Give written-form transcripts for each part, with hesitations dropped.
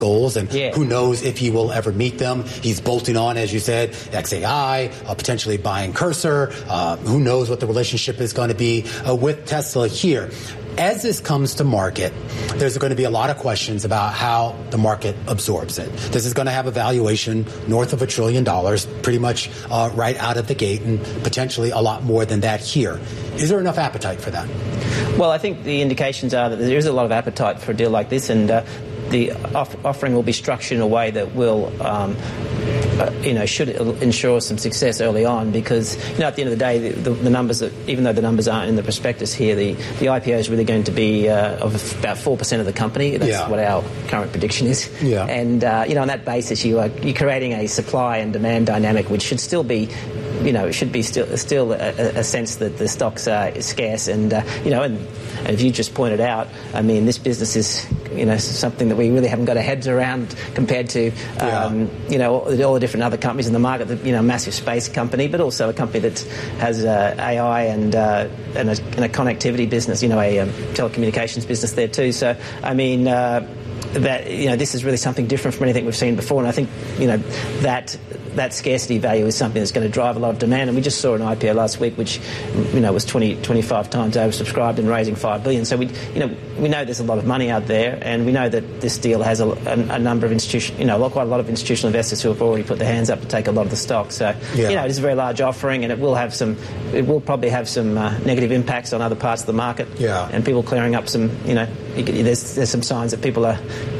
goals, and who knows if he will ever meet them. He's bolting on, as you said, XAI, potentially buying Cursor. Who knows what the relationship is going to be with Tesla here. As this comes to market, there's going to be a lot of questions about how the market absorbs it. This is going to have a valuation north of $1 trillion, pretty much right out of the gate, and potentially a lot more than that here. Is there enough appetite for that? Well, I think the indications are that there is a lot of appetite for a deal like this, and the offering will be structured in a way that will, should ensure some success early on, because, at the end of the day, the numbers, even though the numbers aren't in the prospectus here, the IPO is really going to be of about 4% of the company. That's what our current prediction is. Yeah. And, on that basis, you're creating a supply and demand dynamic, which should still be, it should be still a sense that the stocks are scarce. And, and as you just pointed out, I mean, this business is, something that we really haven't got our heads around compared to, all the different other companies in the market. Massive space company, but also a company that has AI and a connectivity business, a telecommunications business there too. So, I mean, this is really something different from anything we've seen before, and I think that scarcity value is something that's going to drive a lot of demand. And we just saw an IPO last week, which was 25 times oversubscribed and raising $5 billion. So we know there's a lot of money out there, and we know that this deal has a number of quite a lot of institutional investors who have already put their hands up to take a lot of the stock. So it is a very large offering, and it will probably have some negative impacts on other parts of the market. Yeah. And people clearing up some. There's some signs that people are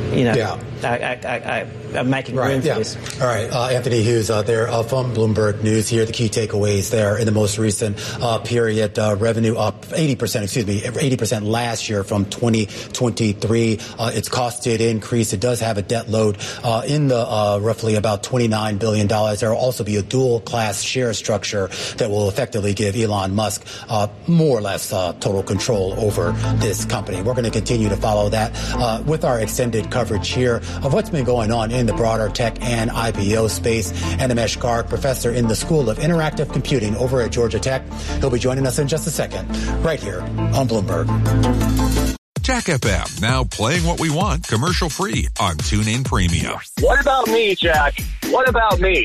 making room for this. All right, Anthony Hughes there from Bloomberg News here. The key takeaways there in the most recent period. Revenue up 80% last year from 2023. Its cost did increase. It does have a debt load in the roughly about $29 billion. There will also be a dual-class share structure that will effectively give Elon Musk more or less total control over this company. We're going to continue to follow that with our extended coverage here of what's been going on in the broader tech and IPO space. Animesh Garg, professor in the School of Interactive Computing over at Georgia Tech. He'll be joining us in just a second, right here on Bloomberg. Jack FM, now playing what we want commercial-free on TuneIn Premium. What about me, Jack? What about me?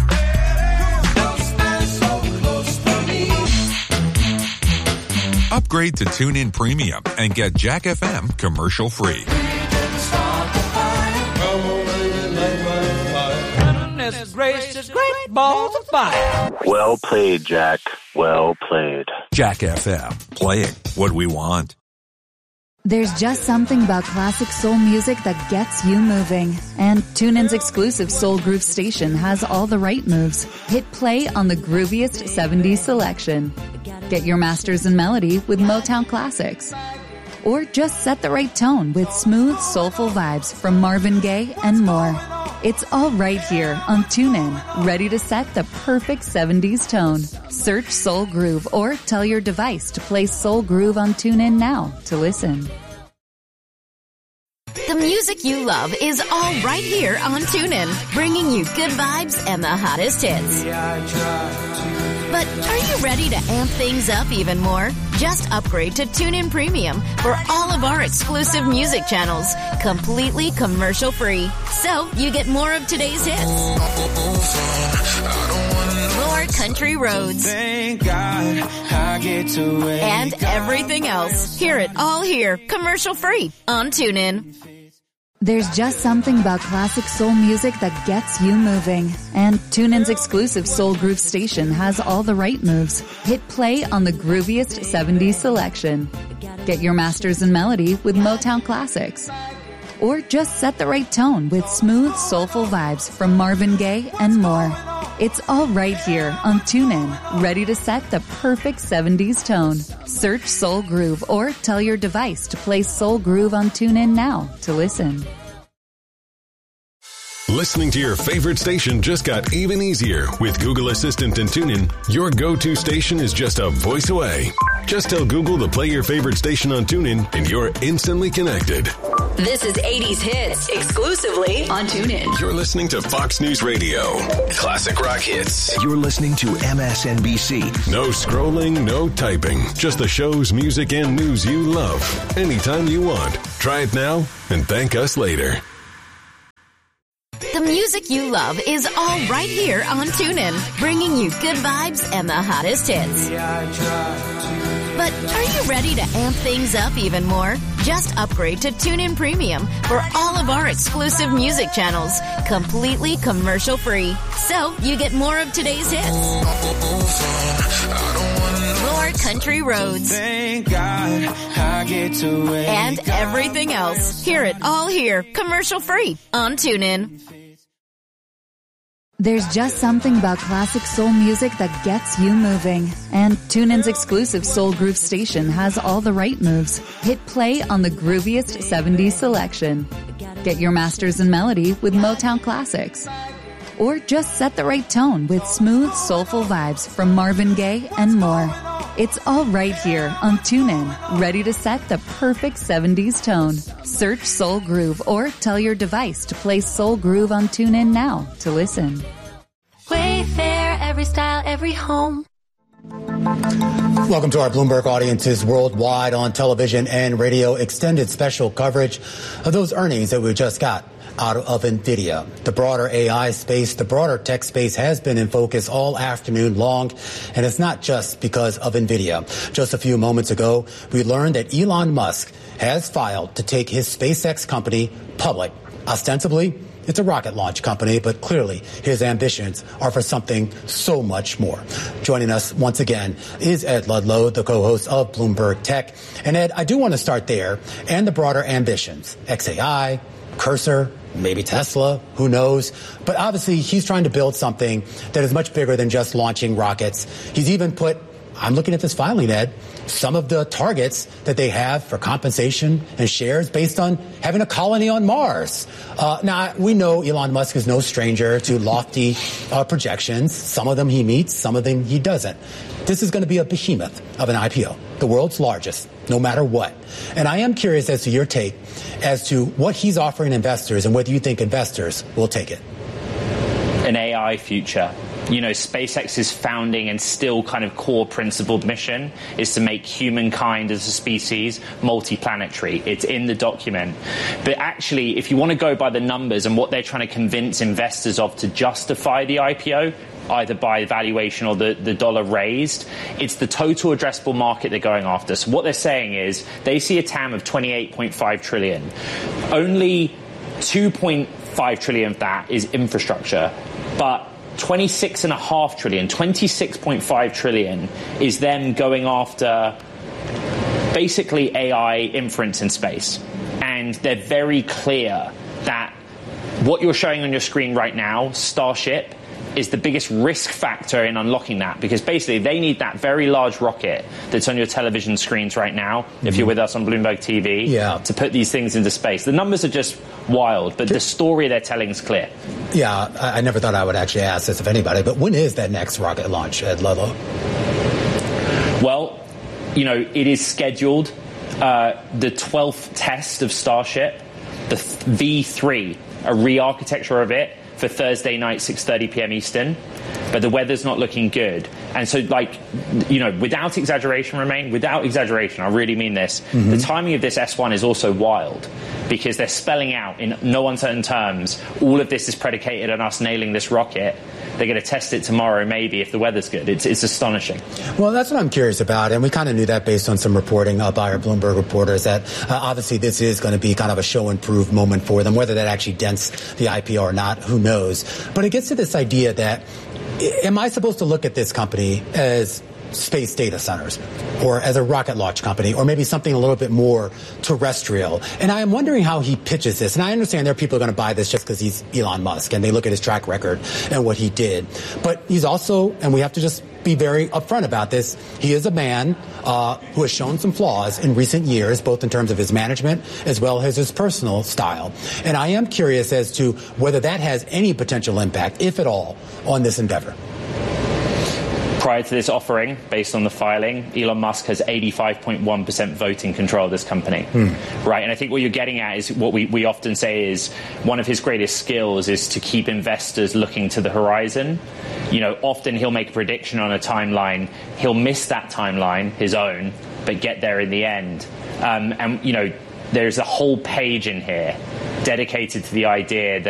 Upgrade to TuneIn Premium and get Jack FM commercial-free. Great balls of fire. Well played, Jack. Well played. Jack FM, playing what we want. There's just something about classic soul music that gets you moving. And TuneIn's exclusive Soul Groove station has all the right moves. Hit play on the grooviest 70s selection. Get your masters in melody with Motown classics. Or just set the right tone with smooth, soulful vibes from Marvin Gaye and more. It's all right here on TuneIn, ready to set the perfect 70s tone. Search Soul Groove or tell your device to play Soul Groove on TuneIn now to listen. The music you love is all right here on TuneIn, bringing you good vibes and the hottest hits. But are you ready to amp things up even more? Just upgrade to TuneIn Premium for all of our exclusive music channels, completely commercial-free. So you get more of today's hits, more country roads, and everything else. Hear it all here, commercial-free on TuneIn. There's just something about classic soul music that gets you moving. And TuneIn's exclusive Soul Groove station has all the right moves. Hit play on the grooviest 70s selection. Get your masters in melody with Motown classics. Or just set the right tone with smooth, soulful vibes from Marvin Gaye and more. It's all right here on TuneIn, ready to set the perfect 70s tone. Search Soul Groove or tell your device to play Soul Groove on TuneIn now to listen. Listening to your favorite station just got even easier with Google Assistant and TuneIn. Your go-to station is just a voice away. Just tell Google to play your favorite station on TuneIn and you're instantly connected. This is 80s Hits, exclusively on TuneIn. You're listening to Fox News Radio. Classic rock hits. You're listening to MSNBC. No scrolling, no typing. Just the shows, music, and news you love. Anytime you want. Try it now and thank us later. The music you love is all right here on TuneIn, bringing you good vibes and the hottest hits. But are you ready to amp things up even more? Just upgrade to TuneIn Premium for all of our exclusive music channels, completely commercial-free. So you get more of today's hits, more country roads, and everything else. Hear it all here, commercial-free on TuneIn. There's just something about classic soul music that gets you moving. And TuneIn's exclusive Soul Groove station has all the right moves. Hit play on the grooviest 70s selection. Get your masters in melody with Motown classics. Or just set the right tone with smooth, soulful vibes from Marvin Gaye and more. It's all right here on TuneIn, ready to set the perfect 70s tone. Search Soul Groove or tell your device to play Soul Groove on TuneIn now to listen. Wayfair, every style, every home. Welcome to our Bloomberg audiences worldwide on television and radio. Extended special coverage of those earnings that we just got out of NVIDIA. The broader AI space, the broader tech space has been in focus all afternoon long, and it's not just because of NVIDIA. Just a few moments ago, we learned that Elon Musk has filed to take his SpaceX company public. Ostensibly, it's a rocket launch company, but clearly his ambitions are for something so much more. Joining us once again is Ed Ludlow, the co-host of Bloomberg Tech. And Ed, I do want to start there and the broader ambitions. XAI, Cursor, maybe Tesla, who knows? But obviously he's trying to build something that is much bigger than just launching rockets. He's even put, I'm looking at this filing, Ed, some of the targets that they have for compensation and shares based on having a colony on Mars. Now, we know Elon Musk is no stranger to lofty projections. Some of them he meets, some of them he doesn't. This is going to be a behemoth of an IPO, the world's largest, no matter what. And I am curious as to your take as to what he's offering investors and whether you think investors will take it. An AI future. You know, SpaceX's founding and still kind of core principled mission is to make humankind as a species multi-planetary. It's in the document. But actually, if you want to go by the numbers and what they're trying to convince investors of to justify the IPO, either by valuation or the dollar raised, it's the total addressable market they're going after. So what they're saying is they see a TAM of 28.5 trillion. Only 2.5 trillion of that is infrastructure, but 26.5 trillion, 26.5 trillion is them going after basically AI inference in space. And they're very clear that what you're showing on your screen right now, Starship, is the biggest risk factor in unlocking that, because basically they need that very large rocket that's on your television screens right now, if you're with us on Bloomberg TV, to put these things into space. The numbers are just wild, but the story they're telling is clear. Yeah, I never thought I would actually ask this of anybody, but when is that next rocket launch, Ed Ludlow? Well, you know, it is scheduled, the 12th test of Starship, the V3, a re-architecture of it, for Thursday night, 6:30 p.m. Eastern, but the weather's not looking good. And so, like, you know, without exaggeration, I really mean this, the timing of this S1 is also wild, because they're spelling out in no uncertain terms, all of this is predicated on us nailing this rocket. They're going to test it tomorrow, maybe, if the weather's good. It's astonishing. Well, that's what I'm curious about, and we kind of knew that based on some reporting by our Bloomberg reporters, that obviously this is going to be kind of a show-and-prove moment for them. Whether that actually dents the IPO or not, who knows? But it gets to this idea that, am I supposed to look at this company as space data centers or as a rocket launch company or maybe something a little bit more terrestrial? And I am wondering how he pitches this. And I understand there are people who are going to buy this just because he's Elon Musk and they look at his track record and what he did. But he's also, and we have to just be very upfront about this, he is a man who has shown some flaws in recent years, both in terms of his management as well as his personal style. And I am curious as to whether that has any potential impact, if at all, on this endeavor. Prior to this offering, based on the filing, Elon Musk has 85.1% voting control of this company. Right? And I think what you're getting at is what we often say is one of his greatest skills is to keep investors looking to the horizon. You know, often he'll make a prediction on a timeline. He'll miss that timeline, his own, but get there in the end. And, you know, there's a whole page in here dedicated to the idea that